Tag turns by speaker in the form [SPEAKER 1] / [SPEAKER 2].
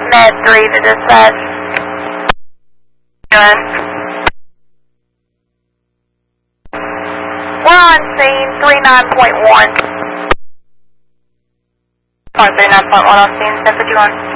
[SPEAKER 1] Med 3 to dispatch. We're on scene 39.1. 39.1 on scene, 1051.